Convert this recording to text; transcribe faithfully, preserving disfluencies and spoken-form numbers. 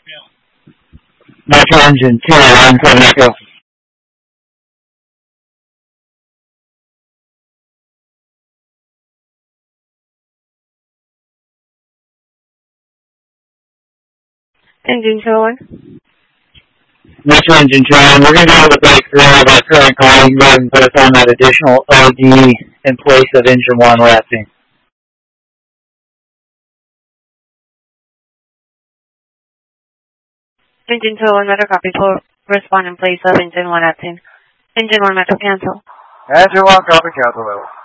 Metro engine two, one seven Echo. Engine two one. Metro engine two, we're going to go with the breakthrough of our current call. You can go ahead and put us on that additional O D in place of engine one resting. Engine two one, Metro copy for respond in place of engine one acting. Engine one, Metro cancel. Engine one, copy cancel.